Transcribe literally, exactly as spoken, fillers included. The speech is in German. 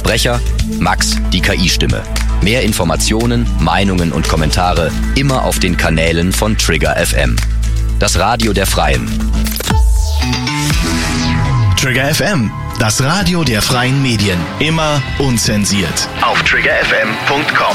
Sprecher Max, die K I-Stimme. Mehr Informationen, Meinungen und Kommentare immer auf den Kanälen von Trigger F M. Das Radio der Freien. Trigger F M, das Radio der freien Medien. Immer unzensiert. Auf trigger f m punkt com.